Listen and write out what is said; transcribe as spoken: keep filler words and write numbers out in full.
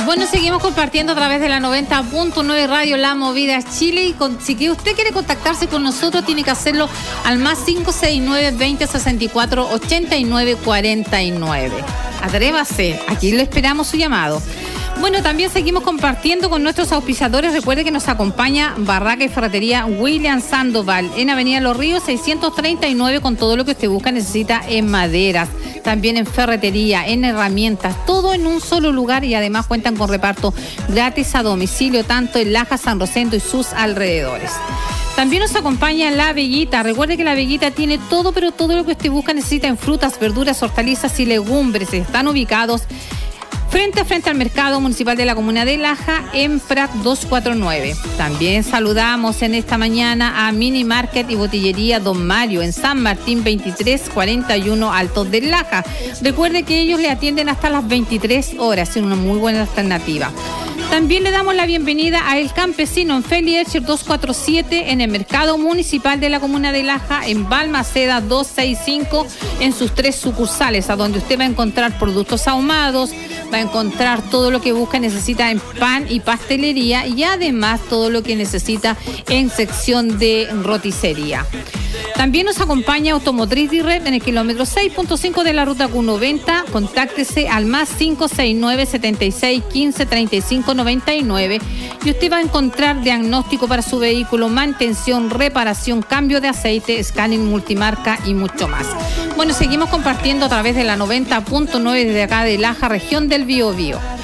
Bueno, seguimos compartiendo a través de la noventa punto nueve Radio La Movida Chile. Y con, si usted quiere contactarse con nosotros, tiene que hacerlo al más cinco seis nueve, veinte, sesenta y cuatro, ochenta y nueve, cuarenta y nueve. Atrévase, aquí le esperamos su llamado. Bueno, también seguimos compartiendo con nuestros auspiciadores. Recuerde que nos acompaña Barraca y Ferretería William Sandoval en Avenida Los Ríos seiscientos treinta y nueve, con todo lo que usted busca, necesita en maderas, también en ferretería, en herramientas, todo en un solo lugar, y además cuentan con reparto gratis a domicilio, tanto en Laja, San Rosendo y sus alrededores. También nos acompaña La Veguita. Recuerde que La Veguita tiene todo, pero todo lo que usted busca, necesita en frutas, verduras, hortalizas y legumbres. Están ubicados Frente a frente al Mercado Municipal de la Comuna de Laja, en Prat doscientos cuarenta y nueve. También saludamos en esta mañana a Mini Market y Botillería Don Mario en San Martín veintitrés cuarenta y uno, Altos de Laja. Recuerde que ellos le atienden hasta las veintitrés horas, es una muy buena alternativa. También le damos la bienvenida a El Campesino en Feli Escher doscientos cuarenta y siete, en el Mercado Municipal de la Comuna de Laja, en Balmaceda doscientos sesenta y cinco, en sus tres sucursales, a donde usted va a encontrar productos ahumados, va a encontrar todo lo que busca y necesita en pan y pastelería, y además todo lo que necesita en sección de roticería. También nos acompaña Automotriz Direct en el kilómetro seis punto cinco de la ruta Q noventa. Contáctese al más cinco seis nueve, setenta y seis, quince, treinta y cinco, noventa y nueve y usted va a encontrar diagnóstico para su vehículo, mantención, reparación, cambio de aceite, scanning multimarca y mucho más. Bueno, seguimos compartiendo a través de la noventa punto nueve desde acá de Laja, región del Biobío.